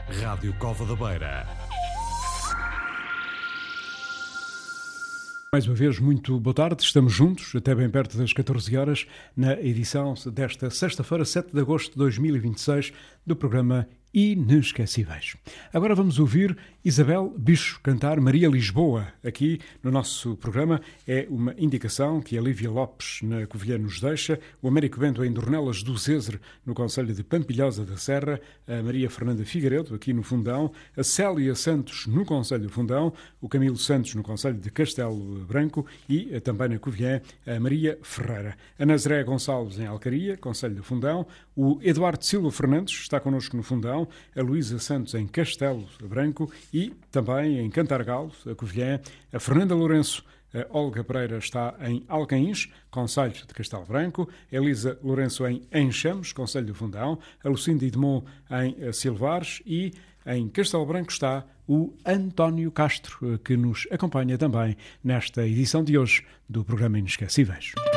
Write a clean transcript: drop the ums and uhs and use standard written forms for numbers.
Rádio Cova da Beira. Mais uma vez, muito boa tarde. Estamos juntos, até bem perto das 14 horas, na edição desta sexta-feira, 7 de agosto de 2026, do programa Inesquecíveis. Agora vamos ouvir Isabel Bicho cantar Maria Lisboa. Aqui no nosso programa é uma indicação que a Lívia Lopes na Covilhã nos deixa, o Américo Bento em Dornelas do Zezer, no concelho de Pampilhosa da Serra, a Maria Fernanda Figueiredo aqui no Fundão, a Célia Santos no concelho do Fundão, o Camilo Santos no concelho de Castelo Branco e também na Covilhã a Maria Ferreira. A Nazaré Gonçalves em Alcaria, concelho do Fundão, o Eduardo Silva Fernandes está connosco no Fundão, a Luísa Santos em Castelo Branco e também em Cantargal, a Covilhã, a Fernanda Lourenço. A Olga Pereira está em Alcaíns, concelho de Castelo Branco, a Elisa Lourenço em Enxames, concelho do Fundão, a Lucinda Idemont em Silvares e em Castelo Branco está o António Castro, que nos acompanha também nesta edição de hoje do programa Inesquecíveis.